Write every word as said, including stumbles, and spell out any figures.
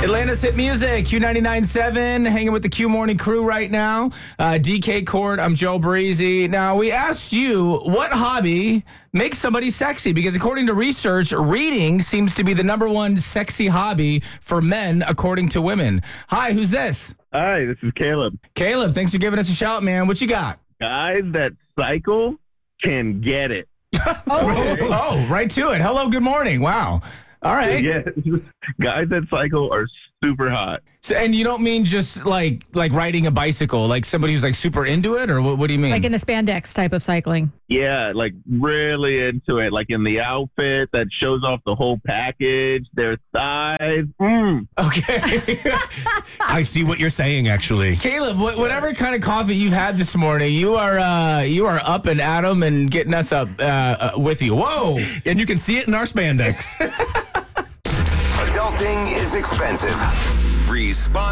Atlanta's Hit Music, Q ninety-nine point seven, hanging with the Q Morning crew right now. Uh, D K Court, I'm Joe Breezy. Now, we asked you, what hobby makes somebody sexy? Because according to research, reading seems to be the number one sexy hobby for men, according to women. Hi, who's this? Hi, this is Caleb. Caleb, thanks for giving us a shout, man. What you got? Guys that cycle can get it. Oh, oh, right to it. Hello, good morning. Wow. All right. Yes, guys that cycle are super hot. So, and you don't mean just like like riding a bicycle, like somebody who's like super into it, or what, what do you mean? Like in the spandex type of cycling. Yeah, like really into it. Like in the outfit that shows off the whole package, their thighs. Mm. Okay. I see what you're saying, actually. Caleb, wh- whatever kind of coffee you've had this morning, you are uh, you are up and at 'em and getting us up uh, uh, with you. Whoa! And you can see it in our spandex. Adulting is expensive. Respond.